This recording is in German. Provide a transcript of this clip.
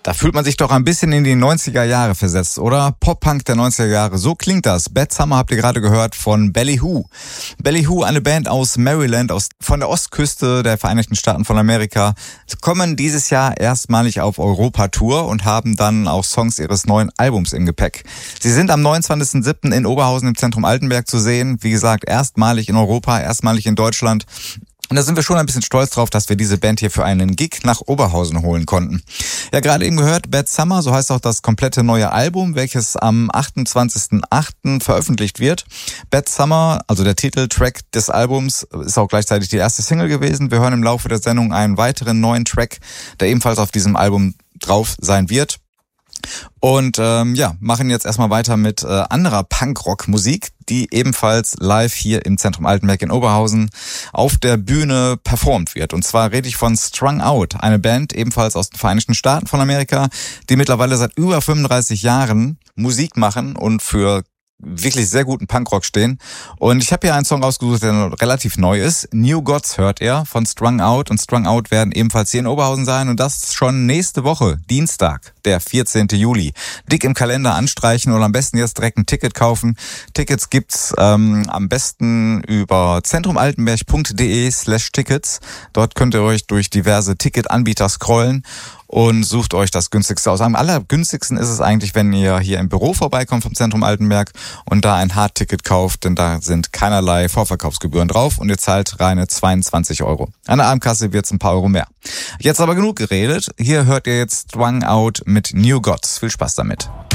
Da fühlt man sich doch ein bisschen in die 90er Jahre versetzt, oder? Pop-Punk der 90er Jahre, so klingt das. Bad Summer habt ihr gerade gehört von Ballyhoo. Ballyhoo, eine Band aus Maryland, von der Ostküste der Vereinigten Staaten von Amerika, kommen dieses Jahr erstmalig auf Europa-Tour und haben dann auch Songs ihres neuen Albums im Gepäck. Sie sind am 29.07. in Oberhausen im Zentrum Altenberg zu sehen. Wie gesagt, erstmalig in Europa, erstmalig in Deutschland. Und da sind wir schon ein bisschen stolz drauf, dass wir diese Band hier für einen Gig nach Oberhausen holen konnten. Ja, gerade eben gehört, Bad Summer, so heißt auch das komplette neue Album, welches am 28.08. veröffentlicht wird. Bad Summer, also der Titeltrack des Albums, ist auch gleichzeitig die erste Single gewesen. Wir hören im Laufe der Sendung einen weiteren neuen Track, der ebenfalls auf diesem Album drauf sein wird. Und machen jetzt erstmal weiter mit anderer Punkrock-Musik, die ebenfalls live hier im Zentrum Altenberg in Oberhausen auf der Bühne performt wird. Und zwar rede ich von Strung Out, eine Band ebenfalls aus den Vereinigten Staaten von Amerika, die mittlerweile seit über 35 Jahren Musik machen und für wirklich sehr guten Punkrock stehen. Und ich habe hier einen Song ausgesucht, der relativ neu ist. New Gods hört er von Strung Out. Und Strung Out werden ebenfalls hier in Oberhausen sein. Und das schon nächste Woche, Dienstag, der 14. Juli. Dick im Kalender anstreichen oder am besten jetzt direkt ein Ticket kaufen. Tickets gibt's am besten über zentromaltenberg.de/Tickets. Dort könnt ihr euch durch diverse Ticketanbieter scrollen und sucht euch das günstigste aus. Am allergünstigsten ist es eigentlich, wenn ihr hier im Büro vorbeikommt vom Zentrum Altenberg und da ein Hardticket kauft, denn da sind keinerlei Vorverkaufsgebühren drauf und ihr zahlt reine 22 €. An der Abendkasse wird's ein paar Euro mehr. Jetzt aber genug geredet. Hier hört ihr jetzt Strung Out mit New Gods. Viel Spaß damit.